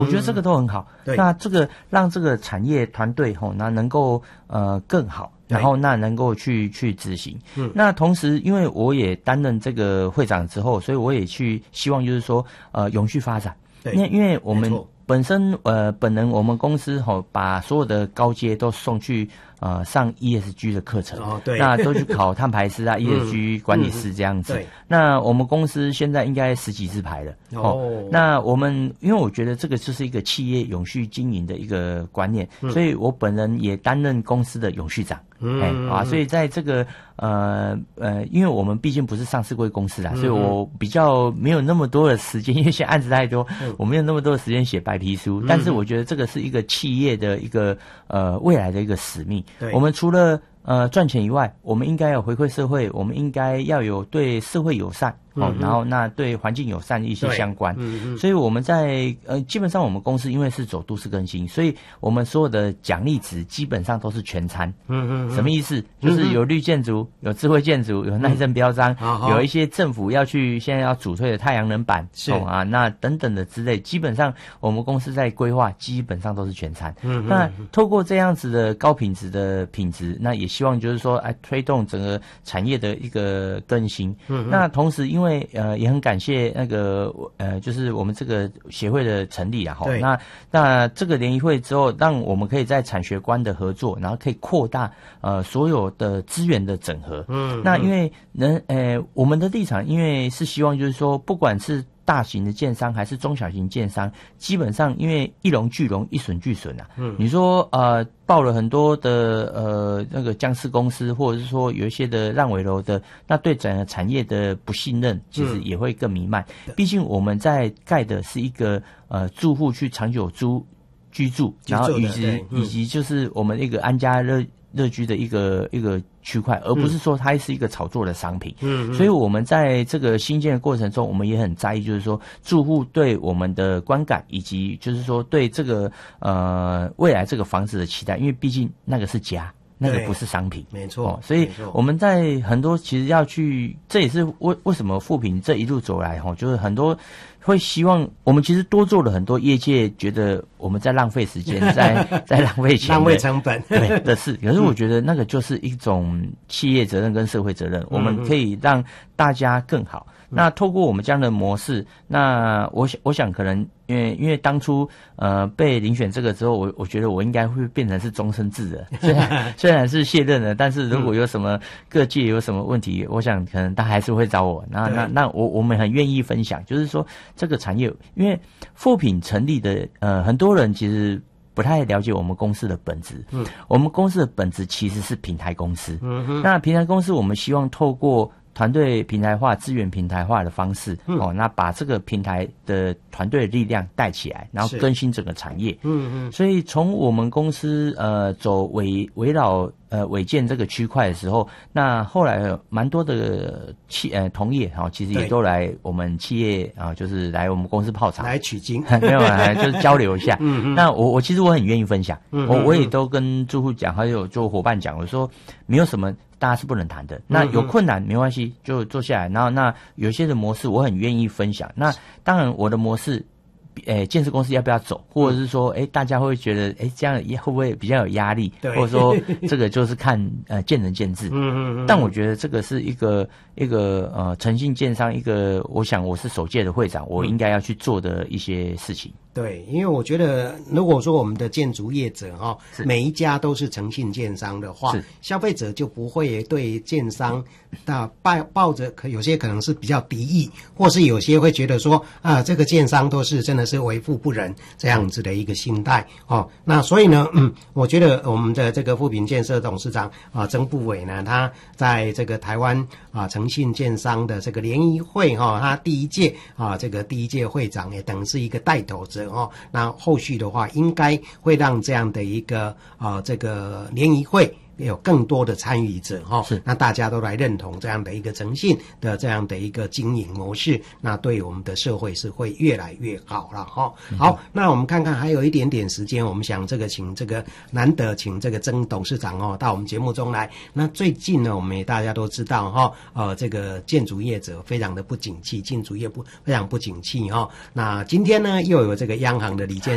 我觉得这个都很好。那这个让这个产业团队那能够更好，然后那能够去执行。那同时因为我也担任这个会长之后，所以我也去希望就是说永续发展。因为我们本身本人我们公司把所有的高阶都送去上 ESG 的课程，那都去考碳排师啊ESG 管理师这样子。那我们公司现在应该10几支牌了。那我们因为我觉得这个就是一个企业永续经营的一个观念，所以我本人也担任公司的永续长。所以在这个因为我们毕竟不是上市柜公司啦，所以我比较没有那么多的时间，因为现在案子太多，我没有那么多的时间写白皮书。但是我觉得这个是一个企业的一个未来的一个使命。我们除了赚钱以外，我们应该要回馈社会，我们应该要有对社会友善。然后那对环境友善一些相关。所以我们在基本上我们公司因为是走都市更新，所以我们所有的奖励值基本上都是全餐。什么意思？就是有绿建筑，有智慧建筑，有耐震标章，有一些政府要去现在要主推的太阳能板那等等的之类，基本上我们公司在规划基本上都是全餐。那透过这样子的高品质的品质，那也希望就是说推动整个产业的一个更新。那同时因为也很感谢那个就是我们这个协会的成立那这个联谊会之后，让我们可以在产学官的合作，然后可以扩大所有的资源的整合。那因为我们的立场，因为是希望就是说，不管是大型的建商还是中小型建商，基本上因为一荣俱荣，一损俱损啊。你说报了很多的那个僵尸公司，或者是说有一些的烂尾楼的，那对整个产业的不信任，其实也会更弥漫。毕竟我们在盖的是一个住户去长久居住，然后以及就是我们一个安家乐居的一个区块，而不是说它是一个炒作的商品。所以我们在这个新建的过程中，我们也很在意，就是说住户对我们的观感，以及就是说对这个未来这个房子的期待，因为毕竟那个是家。那个不是商品， 没错。 所以我们在很多其实要去，这也是为什么富平这一路走来就是很多会希望我们其实多做了很多业界觉得我们在浪费时间，在浪费钱、 浪费成本对的事。可是我觉得那个就是一种企业责任跟社会责任，我们可以让大家更好。那透过我们这样的模式，那我想可能因为当初被遴选这个之后，我觉得我应该会变成是终身制的，虽然是卸任了，但是如果有什么各界有什么问题，我想可能他还是会找我。那我们很愿意分享，就是说这个产业，因为富品成立的很多人其实不太了解我们公司的本质。我们公司的本质其实是平台公司。那平台公司我们希望透过团队平台化、资源平台化的方式，那把这个平台的团队的力量带起来，然后更新整个产业。所以从我们公司走围绕违建这个区块的时候，那后来蛮多的同业其实也都来我们企业就是来我们公司泡茶， 来取经， 没有就是交流一下。那我其实我很愿意分享，我也都跟住户讲，还有做伙伴讲，我说没有什么大家是不能谈的，那有困难没关系，就坐下来，然后那有些的模式我很愿意分享。那当然我的模式建设公司要不要走，或者是说大家会觉得这样会不会比较有压力，或者说这个就是看见仁见智。但我觉得这个是一个诚信建商，一个我想我是首届的会长，我应该要去做的一些事情。 对，因为我觉得如果说我们的建筑业者每一家都是诚信建商的话，消费者就不会对建商抱着有些可能是比较敌意，或是有些会觉得说这个建商都是真的是为富不仁这样子的一个心态那所以呢我觉得我们的这个富平建设董事长曾部伟呢，他在这个台湾诚信建商的这个联谊会他第一届会长也等是一个带头者那后续的话应该会让这样的一个这个联谊会有更多的参与者那大家都来认同这样的一个诚信的这样的一个经营模式，那对我们的社会是会越来越好了好，那我们看看还有一点点时间，我们想请这个难得请这个曾董事长到我们节目中来。那最近呢，我们也大家都知道这个建筑业者非常的不景气，建筑业非常不景气那今天呢又有这个央行的理监